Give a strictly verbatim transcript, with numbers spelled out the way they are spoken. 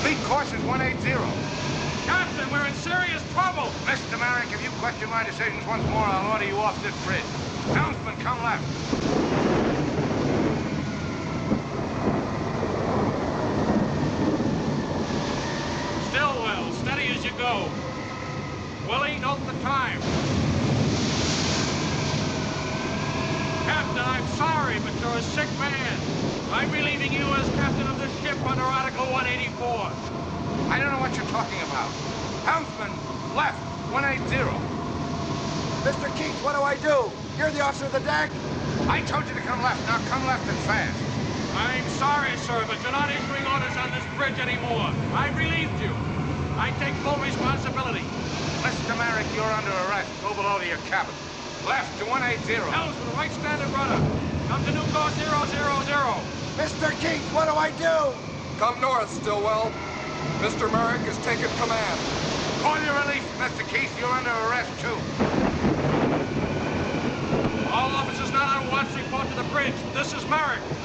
Lead course is one eighty. Captain, we're in serious trouble. Mister Merrick, if you question my decisions once more, I'll order you off this bridge. Helmsman, come left. Stillwell, steady as you go. Willie, note the time. Captain, I'm sorry, but you're a sick man. I'm relieving you as captain of the ship under Article one eighty-four. I don't know what you're talking about. Helmsman, left, one eighty. Mister Keith, what do I do? You're the officer of the deck? I told you to come left. Now come left and fast. I'm sorry, sir, but you're not issuing orders on this bridge anymore. I've relieved you. I take full responsibility. Mister Merrick, you're under arrest. Go below to your cabin. Left to one eighty. Helmsman, right standard rudder. Come to new course zero zero zero. Mister Keith, what do I do? Come north, Stillwell. Mister Merrick has taken command. Call your relief, Mister Keith. You're under arrest, too. All officers not on watch report to the bridge. This is Merrick.